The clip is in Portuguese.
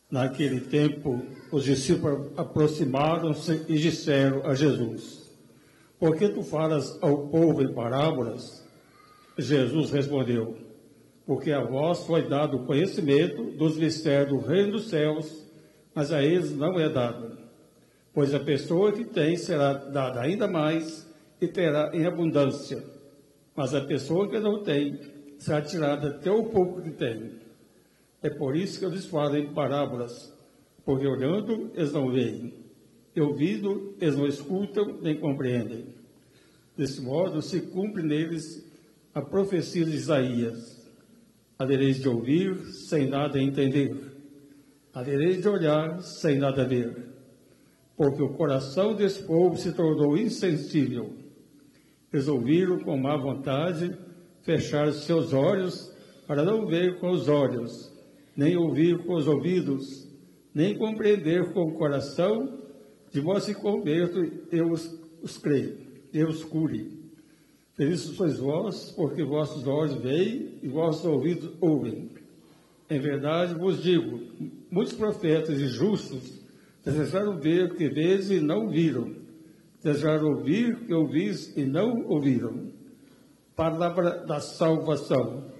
Naquele tempo, os discípulos aproximaram-se e disseram a Jesus: Por que tu falas ao povo em parábolas? Jesus respondeu: Porque a vós foi dado o conhecimento dos mistérios do reino dos céus, mas a eles não é dado. Pois a pessoa que tem será dada ainda mais e terá em abundância. Mas a pessoa que não tem será tirada até o pouco que tem. É por isso que eu lhes falo em parábolas, porque olhando eles não veem, e ouvindo eles não escutam nem compreendem. Desse modo se cumpre neles a profecia de Isaías: havereis de ouvir sem nada entender, havereis de olhar sem nada ver, porque o coração desse povo se tornou insensível. Eles ouviram com má vontade, fecharam seus olhos para não ver com os olhos, nem ouvir com os ouvidos, nem compreender com o coração, de modo se converto e os creio, e os cure. Felizes sois vós, porque vossos olhos veem e vossos ouvidos ouvem. Em verdade vos digo, muitos profetas e justos desejaram ver o que vês e não viram, desejaram ouvir o que ouvis e não ouviram. Palavra da salvação.